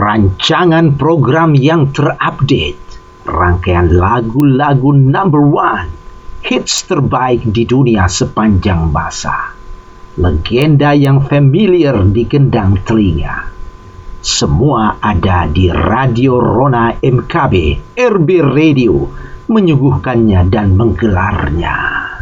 rancangan program yang terupdate, rangkaian lagu-lagu number one, hits terbaik di dunia sepanjang masa, legenda yang familiar di gendang telinga. Semua ada di Radio Rona MKB, RB Radio, menyuguhkannya dan menggelarnya.